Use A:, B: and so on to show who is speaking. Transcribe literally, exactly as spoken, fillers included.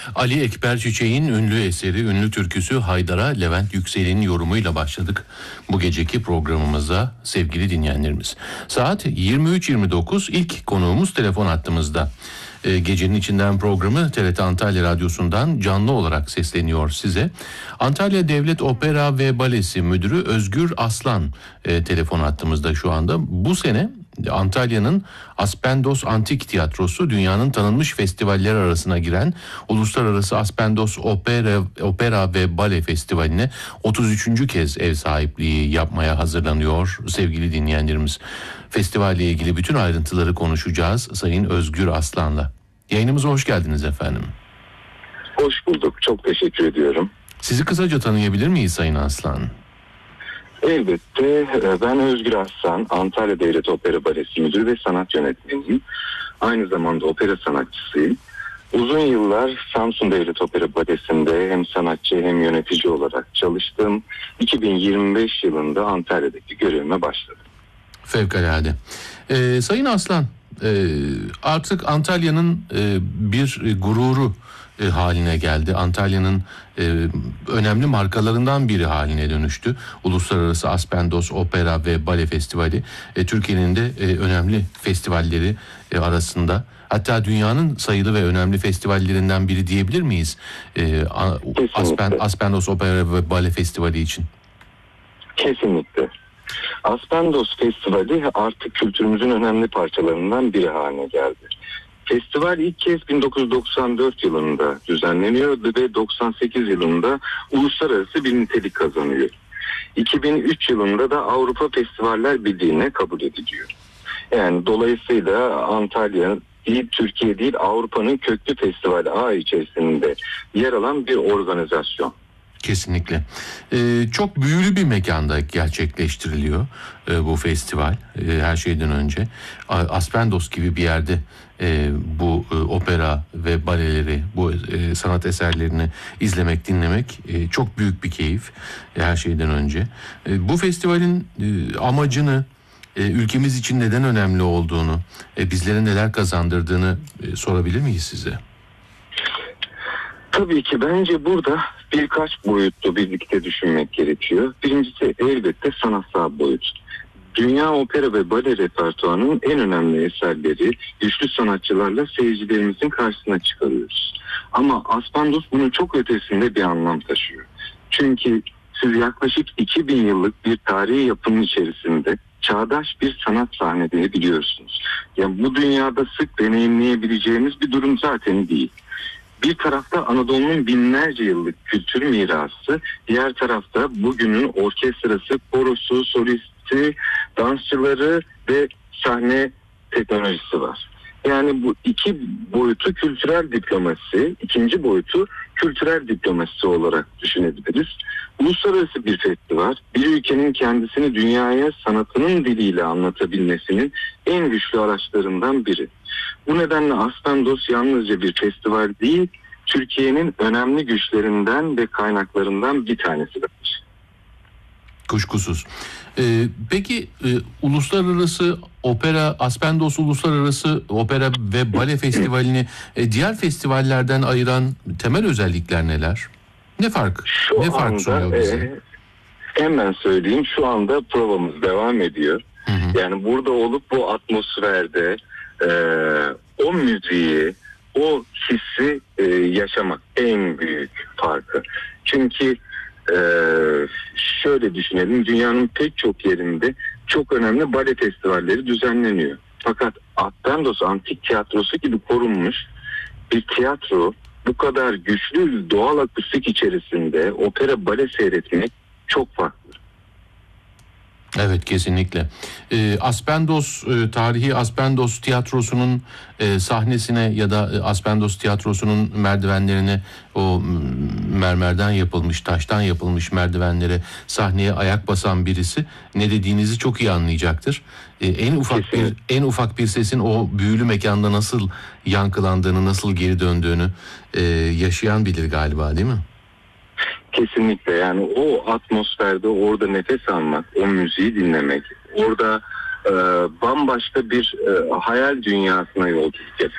A: Ali Ekber Çiçek'in ünlü eseri, ünlü türküsü Haydar'a Levent Yüksel'in yorumuyla başladık bu geceki programımıza sevgili dinleyenlerimiz. Saat yirmi üç yirmi dokuz, ilk konuğumuz telefon hattımızda. Ee, gecenin içinden programı T R T Antalya Radyosu'ndan canlı olarak sesleniyor size. Antalya Devlet Opera ve Balesi Müdürü Özgür Aslan e, telefon hattımızda şu anda. Bu sene Antalya'nın Aspendos Antik Tiyatrosu dünyanın tanınmış festivaller arasına giren Uluslararası Aspendos Opera, Opera ve Bale Festivali'ne otuz üçüncü kez ev sahipliği yapmaya hazırlanıyor sevgili dinleyenlerimiz. Festivalle ilgili bütün ayrıntıları konuşacağız Sayın Özgür Aslan'la. Yayınımıza hoş geldiniz efendim.
B: Hoş bulduk. Çok teşekkür ediyorum.
A: Sizi kısaca tanıyabilir miyiz Sayın Aslan?
B: Elbette. Ben Özgür Aslan, Antalya Devlet Opera Balesi Müdürü ve sanat yönetmeniyim. Aynı zamanda opera sanatçısıyım. Uzun yıllar Samsun Devlet Opera Balesi'nde hem sanatçı hem yönetici olarak çalıştım. iki bin yirmi beş yılında Antalya'daki görevime başladım.
A: Fevkalade. Ee, Sayın Aslan, e, artık Antalya'nın e, bir e, gururu e, haline geldi. Antalya'nın e, önemli markalarından biri haline dönüştü. Uluslararası Aspendos Opera ve Bale Festivali e, Türkiye'nin de e, önemli festivalleri e, arasında. Hatta dünyanın sayılı ve önemli festivallerinden biri diyebilir miyiz? E, Aspen, Aspendos Opera ve Bale Festivali için.
B: Kesinlikle. Aspendos Festivali artık kültürümüzün önemli parçalarından biri haline geldi. Festival ilk kez bin dokuz yüz doksan dört yılında düzenleniyor ve doksan sekiz yılında uluslararası bir nitelik kazanıyor. iki bin üç yılında da Avrupa Festivaller Birliği'ne kabul ediliyor. Yani dolayısıyla Antalya değil, Türkiye değil, Avrupa'nın köklü festival ağı içerisinde yer alan bir organizasyon.
A: Kesinlikle. Ee, çok büyülü bir mekanda gerçekleştiriliyor e, bu festival. E, her şeyden önce Aspendos gibi bir yerde e, bu e, opera ve baleleri, bu e, sanat eserlerini izlemek, dinlemek e, çok büyük bir keyif. E, her şeyden önce. E, bu festivalin e, amacını, e, ülkemiz için neden önemli olduğunu, e, bizlere neler kazandırdığını e, sorabilir miyiz size?
B: Tabii ki bence burada birkaç boyutlu birlikte düşünmek gerekiyor. Birincisi elbette sanatsal boyut. Dünya opera ve bale repertuarının en önemli eserleri güçlü sanatçılarla seyircilerimizin karşısına çıkarıyoruz. Ama Aspendos bunun çok ötesinde bir anlam taşıyor. Çünkü siz yaklaşık iki bin yıllık bir tarihi yapının içerisinde çağdaş bir sanat sahneleri biliyorsunuz. Yani bu dünyada sık deneyimleyebileceğimiz bir durum zaten değil. Bir tarafta Anadolu'nun binlerce yıllık kültür mirası, diğer tarafta bugünün orkestrası, korosu, solisti, dansçıları ve sahne teknolojisi var. Yani bu iki boyutu kültürel diplomasi, ikinci boyutu kültürel diplomasi olarak düşünebiliriz. Uluslararası bir festival, bir ülkenin kendisini dünyaya sanatının diliyle anlatabilmesinin en güçlü araçlarından biri. Bu nedenle Aspendos yalnızca bir festival değil, Türkiye'nin önemli güçlerinden ve kaynaklarından bir tanesidir.
A: Kuşkusuz. Ee, peki e, uluslararası opera, Aspendos Uluslararası Opera ve Bale Festivali'ni e, diğer festivallerden ayıran temel özellikler neler? Ne fark?
B: Şu
A: ne fark
B: anda,
A: sunuyor bize?
B: E, hemen söyleyeyim, şu anda provamız devam ediyor. Hı hı. Yani burada olup bu atmosferde e, o müziği, o hissi e, yaşamak en büyük farkı. Çünkü e, şöyle düşünelim, dünyanın pek çok yerinde çok önemli bale festivalleri düzenleniyor. Fakat Aspendos Antik Tiyatrosu gibi korunmuş bir tiyatro, bu kadar güçlü doğal akustik içerisinde opera bale seyretmek çok farklı.
A: Evet, kesinlikle. E, Aspendos, e, tarihi Aspendos Tiyatrosu'nun e, sahnesine ya da e, Aspendos Tiyatrosu'nun merdivenlerine, o mermerden yapılmış, taştan yapılmış merdivenlere, sahneye ayak basan birisi ne dediğinizi çok iyi anlayacaktır. E, en ufak Kesinlikle. bir en ufak bir sesin o büyülü mekanda nasıl yankılandığını, nasıl geri döndüğünü e, yaşayan bilir galiba, değil mi?
B: Kesinlikle, yani o atmosferde orada nefes almak, o müziği dinlemek, orada e, bambaşka bir e, hayal dünyasına yolculuk yapmak.